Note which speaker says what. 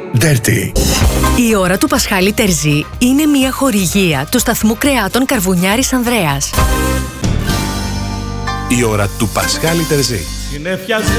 Speaker 1: Dirty.
Speaker 2: Η ώρα του Πασχάλη Τερζή είναι μια χορηγία του σταθμού κρεάτων Καρβουνιάρης Ανδρέας.
Speaker 1: Η ώρα του Πασχάλη Τερζή.
Speaker 3: Συνέφιαζε